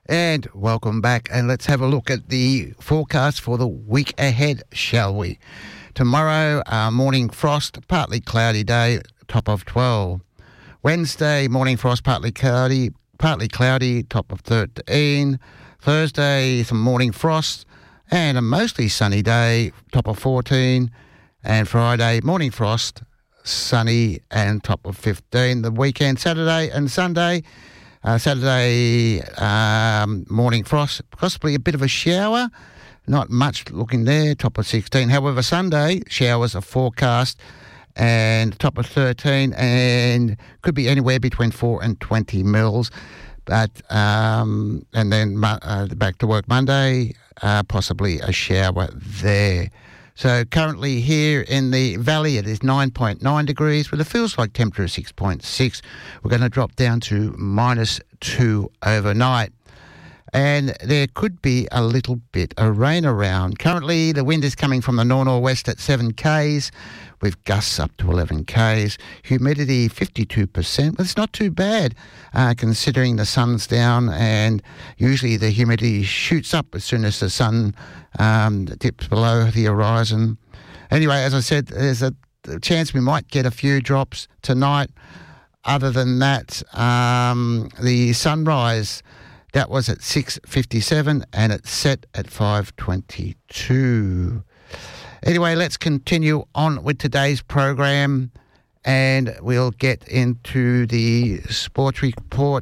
And welcome back, and let's have a look at the forecast for the week ahead, shall we? Tomorrow, morning frost, partly cloudy day, top of 12. Wednesday, morning frost, partly cloudy, top of 13. Thursday, some morning frost and a mostly sunny day, top of 14. And Friday, morning frost, sunny and top of 15. The weekend, Saturday and Sunday. Saturday, morning frost, possibly a bit of a shower. Not much looking there, top of 16. However, Sunday, showers are forecast and top of 13 and could be anywhere between 4 and 20 mils. But, and then back to work Monday, possibly a shower there. So currently here in the valley, it is 9.9 degrees with a feels like temperature of 6.6. We're going to drop down to -2 overnight. And there could be a little bit of rain around. Currently, the wind is coming from the nor'-nor'west at 7 k's, with gusts up to 11 k's. Humidity 52%, but it's not too bad considering the sun's down, and usually the humidity shoots up as soon as the sun dips below the horizon. Anyway, as I said, there's a chance we might get a few drops tonight. Other than that, the sunrise, that was at 6:57 and it's set at 5:22. Anyway, let's continue on with today's program and we'll get into the sports report.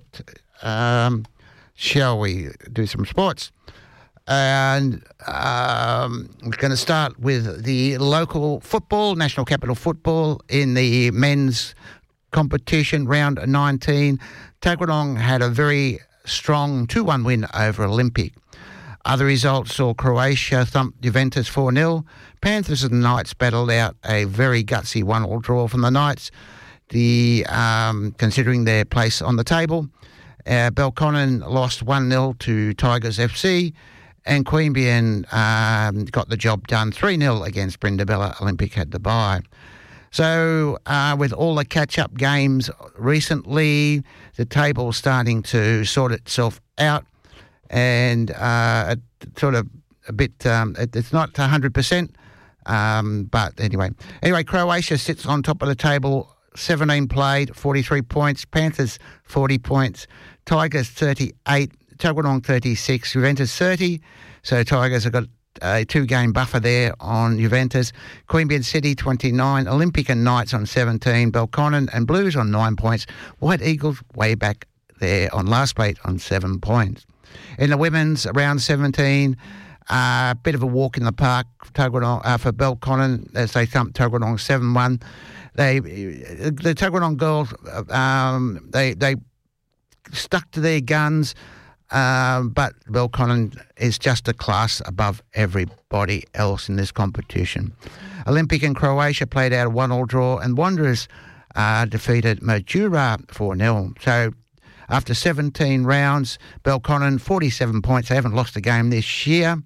Shall we do some sports? And we're going to start with the local football, National Capital Football, in the men's competition, round 19. Tuggeranong had a very strong 2-1 win over Olympic. Other results saw Croatia thump Juventus 4-0. Panthers and Knights battled out a very gutsy 1-1 draw from the Knights, considering their place on the table. Belconnen lost 1-0 to Tigers FC, and Queanbeyan got the job done 3-0 against Brindabella. Olympic had the bye. So with all the catch-up games recently, the table's starting to sort itself out, and sort of a bit, it's not 100%, but anyway. Anyway, Croatia sits on top of the table, 17 played, 43 points. Panthers, 40 points. Tigers, 38. Tuggeranong, 36. Juventus, 30. So Tigers have got a 2-game buffer there on Juventus. Queanbeyan City 29, Olympic and Knights on 17, Belconnen and Blues on 9 points, White Eagles way back there on last plate on 7 points. In the women's, round 17, a bit of a walk in the park for Belconnen as they thumped Tuggeranong 7-1. The Tuggeranong girls, they stuck to their guns. But Belconnen is just a class above everybody else in this competition. Olympic and Croatia played out a 1-1 draw, and Wanderers defeated Majura 4-0. So after 17 rounds, Belconnen 47 points. They haven't lost a game this year.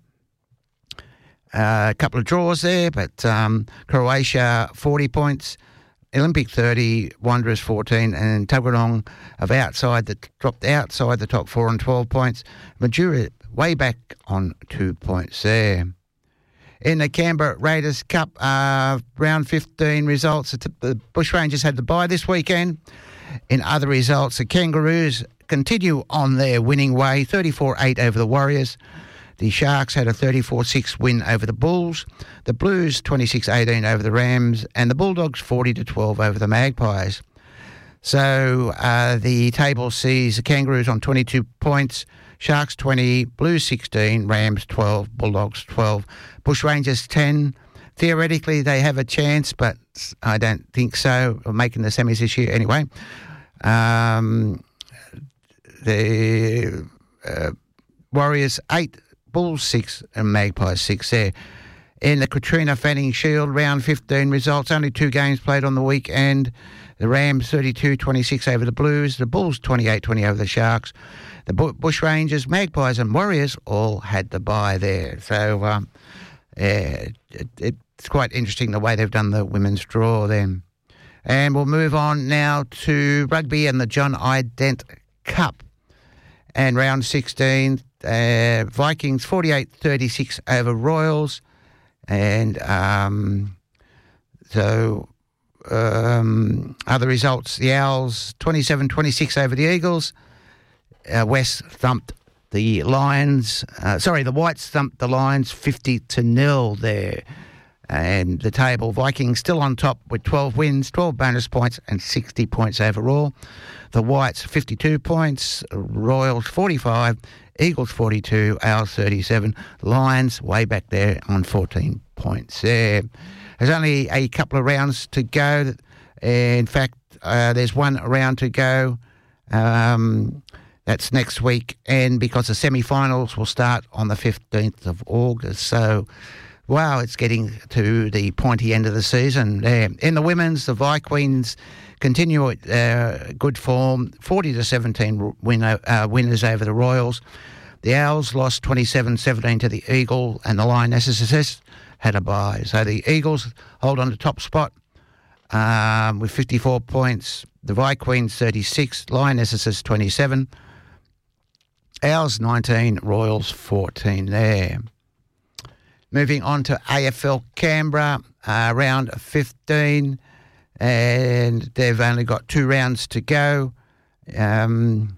A couple of draws there, but Croatia 40 points. Olympic 30, Wanderers 14, and Tuggeranong dropped outside the top 4 on 12 points. Majura way back on 2 points there. In the Canberra Raiders Cup, round 15 results, the Bushrangers had the bye this weekend. In other results, the Kangaroos continue on their winning way, 34-8 over the Warriors. The Sharks had a 34-6 win over the Bulls. The Blues 26-18 over the Rams, and the Bulldogs 40-12 over the Magpies. So the table sees the Kangaroos on 22 points, Sharks 20, Blues 16, Rams 12, Bulldogs 12, Bushrangers 10. Theoretically, they have a chance, but I don't think so, of making the semis this year anyway. The Warriors 8, Bulls 6 and Magpies 6 there. In the Katrina Fanning Shield, round 15 results, only 2 games played on the weekend. The Rams 32-26 over the Blues, the Bulls 28-20 over the Sharks. The Bushrangers, Magpies and Warriors all had the bye there. So it's quite interesting the way they've done the women's draw then. And we'll move on now to rugby and the John Ident Cup. And round 16, Vikings 48-36 over Royals. And other results, the Owls 27-26 over the Eagles. West thumped the Lions. The Whites thumped the Lions 50-0 there. And the table, Vikings still on top with 12 wins, 12 bonus points and 60 points overall. The Whites 52 points, Royals 45, Eagles 42, Owls 37, Lions way back there on 14 points there. There's only a couple of rounds to go. In fact, there's one round to go. That's next week, and because the semi-finals will start on the 15th of August. So, wow, it's getting to the pointy end of the season there. In the women's, the Vikings continue good form, 40-17 winners over the Royals. The Owls lost 27-17 to the Eagle, and the Lionesses had a bye. So the Eagles hold on to top spot with 54 points. The Vikings 36, Lionesses 27, Owls 19, Royals 14 there. Moving on to AFL Canberra, round 15, and they've only got 2 rounds to go because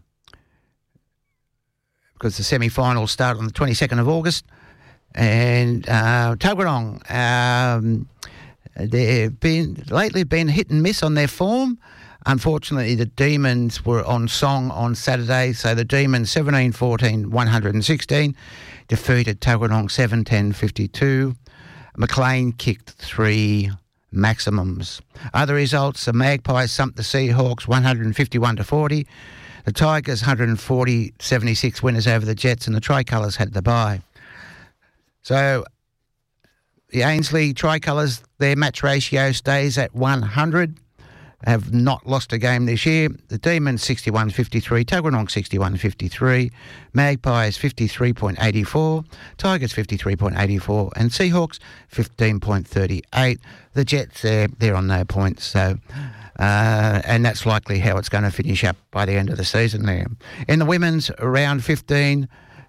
the semi-finals start on the 22nd of August. And Tuggeranong, they've lately been hit and miss on their form. Unfortunately, the Demons were on song on Saturday, so the Demons 17-14, 116, defeated Tuggeranong 7-10, 52. McLean kicked 3 maximums. Other results, the Magpies thumped the Seahawks 151-40. The Tigers 140-76 winners over the Jets, and the Tricolours had the bye. So the Ainslie Tricolours, their match ratio stays at 100. Have not lost a game this year. The Demons 61-53, Tuggeranong 61-53, Magpies 53.84, Tigers 53.84, and Seahawks 15.38. The Jets, they're on no points, so and that's likely how it's going to finish up by the end of the season there. In the women's, round 15,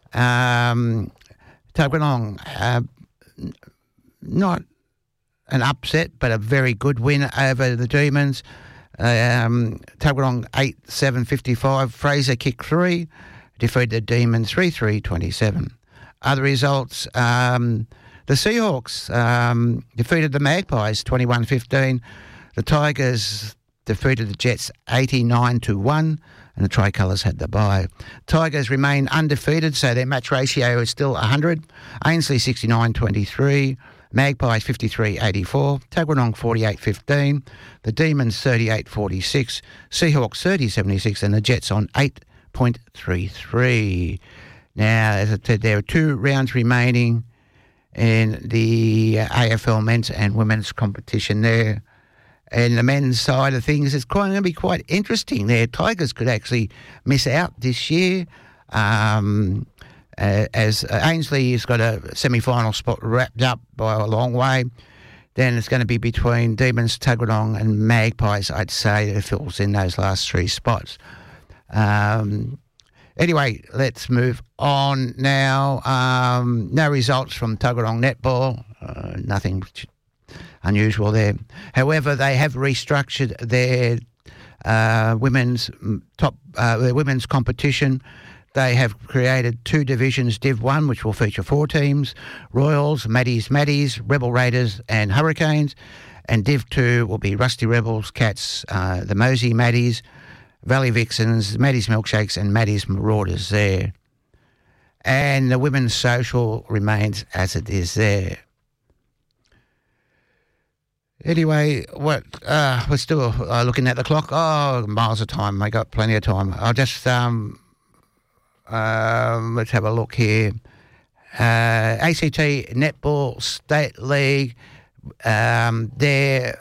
Tuggeranong, not an upset, but a very good win over the Demons. Tuggeranong 8-7-55. Fraser kicked 3, defeated the Demons 3-3-27. Other results, the Seahawks defeated the Magpies 21-15. The Tigers defeated the Jets 89-1, and the Tricolours had the bye. Tigers remain undefeated, so their match ratio is still 100. Ainslie 69-23. Magpies 53-84, Tuggeranong 48-15, the Demons 38-46, Seahawks 30-76, and the Jets on 8.33. Now, as I said, there are 2 rounds remaining in the AFL men's and women's competition there. And the men's side of things, it's going to be quite interesting there. Tigers could actually miss out this year. As Ainslie has got a semi-final spot wrapped up by a long way, then it's going to be between Demons, Tuggeranong and Magpies, I'd say, that fills in those last 3 spots. Anyway, let's move on now. No results from Tuggeranong netball, nothing unusual there. However, they have restructured their women's competition. They have created 2 divisions, Div 1, which will feature 4 teams, Royals, Maddies, Rebel Raiders and Hurricanes. And Div 2 will be Rusty Rebels, Cats, the Mosey Maddies, Valley Vixens, Maddies Milkshakes and Maddies Marauders there. And the women's social remains as it is there. Anyway, we're still looking at the clock. Oh, miles of time. They got plenty of time. I'll just... let's have a look here. ACT Netball State League, their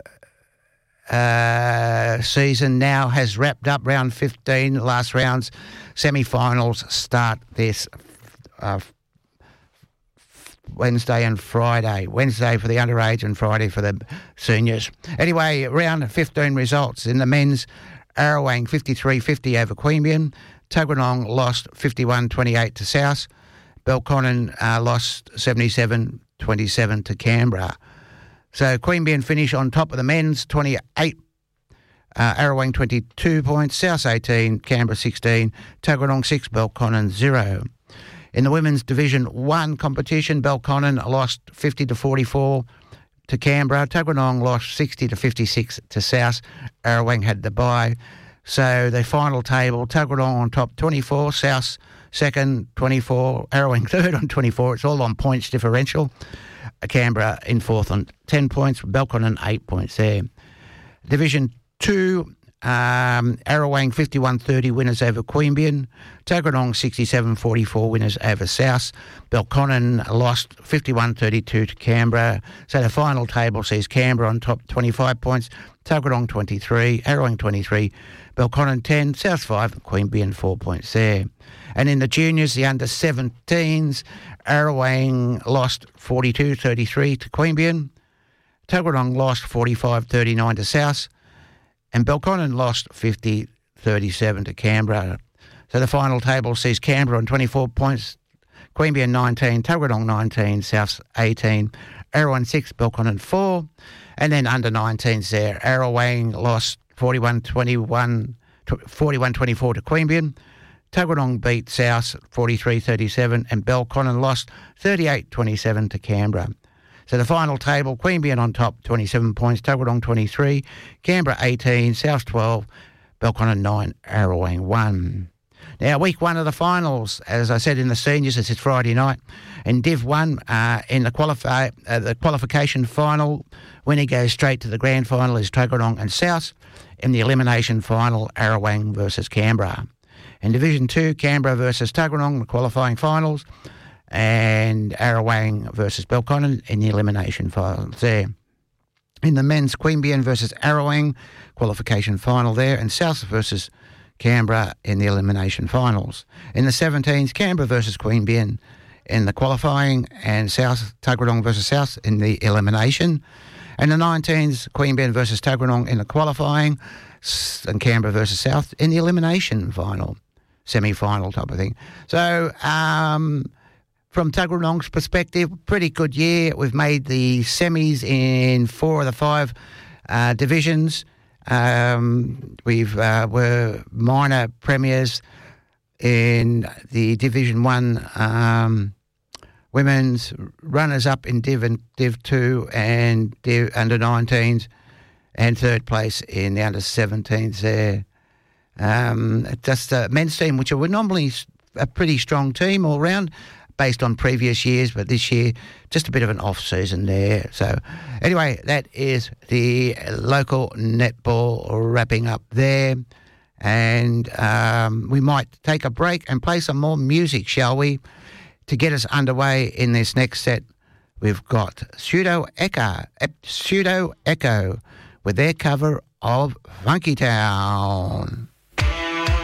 season now has wrapped up. Round 15, last rounds, semi-finals start this Wednesday and Friday. Wednesday for the underage and Friday for the seniors. Anyway, round 15 results. In the men's, Arrowang 53-50 over Queanbeyan. Tuggeranong lost 51-28 to South. Belconnen lost 77-27 to Canberra. So Queanbeyan finish on top of the men's, 28, Arrowang 22 points, South 18, Canberra 16, Tuggeranong 6, Belconnen 0. In the women's Division 1 competition, Belconnen lost 50-44 to Canberra. Tuggeranong lost 60-56 to South. Arrowang had the bye. So the final table, Tuggeranong on top 24, South second 24, Arrowang third on 24. It's all on points differential. Canberra in fourth on 10 points, Belconnen 8 points there. Division 2, Arrowang 51-30 winners over Queanbeyan. Tuggeranong 67-44 winners over South. Belconnen lost 51-32 to Canberra. So the final table sees Canberra on top 25 points, Tuggeranong 23, Arrowang 23, Belconnen 10, South 5, and Queanbeyan 4 points there. And in the juniors, the under-17s, Arrowang lost 42-33 to Queanbeyan. Tuggeranong lost 45-39 to South. And Belconnen lost 50-37 to Canberra. So the final table sees Canberra on 24 points, Queanbeyan 19, Tuggeranong 19, South 18, Arrowang 6, Belconnen 4. And then under 19s there, Arrowang lost 41-24 to Queanbeyan. Tuggeranong beat South 43-37 and Belconnen lost 38-27 to Canberra. So the final table, Queanbeyan on top, 27 points, Tuggeranong 23, Canberra 18, South 12, Belconnen 9, Arrowang 1. Now, week 1 of the finals, as I said in the seniors, this is Friday night. In Div 1, in the qualification final, winner goes straight to the grand final is Tuggeranong and South. In the elimination final, Arrowang versus Canberra. In Division 2, Canberra versus Tuggeranong, the qualifying finals, and Arrowang versus Belconnen in the elimination finals there. In the men's, Queanbeyan versus Arrowang, qualification final there, and South versus Canberra in the elimination finals. In the 17s, Canberra versus Queanbeyan in the qualifying, and South Tuggeranong versus South in the elimination. And the 19s, Queanbeyan versus Tuggeranong in the qualifying, and Canberra versus South in the elimination final, semi-final type of thing. So, from Tuggeranong's perspective, pretty good year. We've made the semis in 4 of the 5 divisions. Were minor premiers in the Division 1 women's, runners-up in Div 2 and Div under 19s, and third place in the under 17s there. Just the men's team, which were normally a pretty strong team all round, based on previous years, but this year, just a bit of an off-season there. So, anyway, that is the local netball wrapping up there. And we might take a break and play some more music, shall we? To get us underway in this next set, we've got Pseudo Echo with their cover of Funky Town.